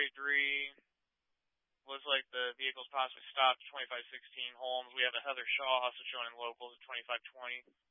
483. Looks like the vehicle's possibly stopped. 2516 Holmes. We have a Heather Shaw also showing in locals at 2520.